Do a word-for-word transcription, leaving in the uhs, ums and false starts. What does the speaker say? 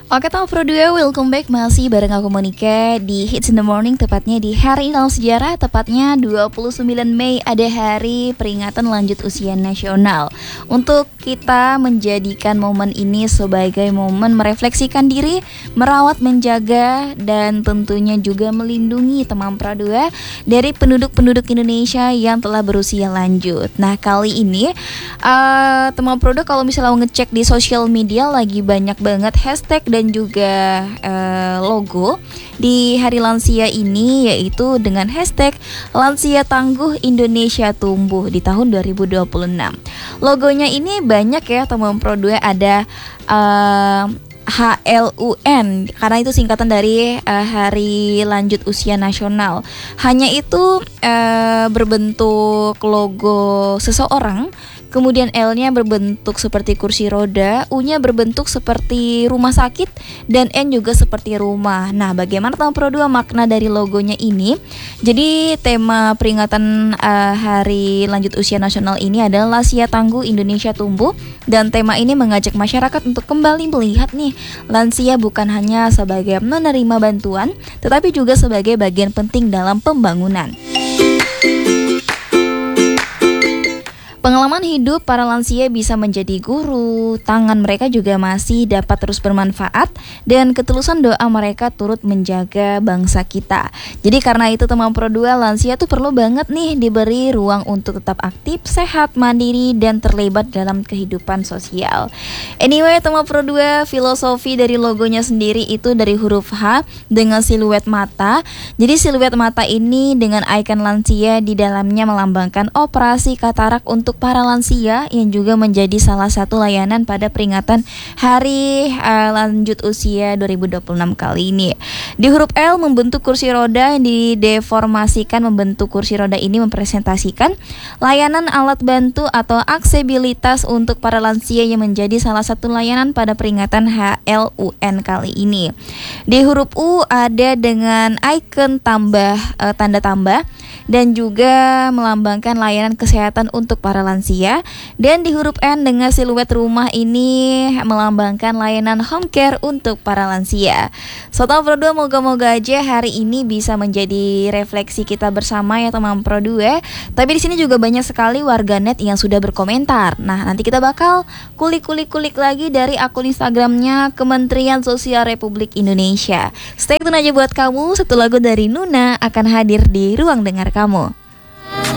Oke Tom Pro dua, welcome back. Masih bareng aku Monica di Hits in the Morning. Tepatnya di Hari Dalam Sejarah. Tepatnya dua puluh sembilan Mei, ada hari peringatan lanjut usia nasional. Untuk kita menjadikan momen ini sebagai momen merefleksikan diri, merawat, menjaga, dan tentunya juga melindungi teman Pro dua dari penduduk-penduduk Indonesia yang telah berusia lanjut. Nah kali ini uh, teman Pro dua kalau misalnya mau ngecek di sosial media, lagi banyak banget hashtag dan dan juga uh, logo di Hari Lansia ini, yaitu dengan hashtag Lansia Tangguh Indonesia Tumbuh di tahun dua ribu dua puluh enam. Logonya ini banyak ya teman Pro dua, ada uh, H L U N karena itu singkatan dari uh, Hari Lanjut Usia Nasional. Hanya itu uh, berbentuk logo seseorang. Kemudian L-nya berbentuk seperti kursi roda, U-nya berbentuk seperti rumah sakit, dan N juga seperti rumah. Nah, bagaimana teman Pro dua makna dari logonya ini? Jadi tema peringatan uh, Hari Lanjut Usia Nasional ini adalah Lansia Tangguh Indonesia Tumbuh, dan tema ini mengajak masyarakat untuk kembali melihat nih, lansia bukan hanya sebagai menerima bantuan, tetapi juga sebagai bagian penting dalam pembangunan. Pengalaman hidup para lansia bisa menjadi guru, tangan mereka juga masih dapat terus bermanfaat, dan ketulusan doa mereka turut menjaga bangsa kita. Jadi karena itu teman Pro dua, lansia tuh perlu banget nih diberi ruang untuk tetap aktif, sehat, mandiri, dan terlibat dalam kehidupan sosial. Anyway teman Pro dua, filosofi dari logonya sendiri itu dari huruf H dengan siluet mata. Jadi siluet mata ini dengan ikon lansia di dalamnya melambangkan operasi katarak untuk para lansia, yang juga menjadi salah satu layanan pada peringatan Hari uh, Lanjut Usia dua ribu dua puluh enam kali ini. Di huruf L membentuk kursi roda yang dideformasikan. Membentuk kursi roda ini mempresentasikan layanan alat bantu atau aksesibilitas untuk para lansia yang menjadi salah satu layanan pada peringatan H L U N kali ini. Di huruf U ada dengan ikon tambah uh, tanda tambah dan juga melambangkan layanan kesehatan untuk para lansia. Dan di huruf N dengan siluet rumah ini melambangkan layanan home care untuk para lansia. So teman Pro dua, moga-moga aja hari ini bisa menjadi refleksi kita bersama ya teman Pro dua. Tapi di sini juga banyak sekali warganet yang sudah berkomentar. Nah nanti kita bakal kulik-kulik-kulik lagi dari akun Instagramnya Kementerian Sosial Republik Indonesia. Stay tune aja buat kamu, satu lagu dari Nuna akan hadir di ruang dengar kamu.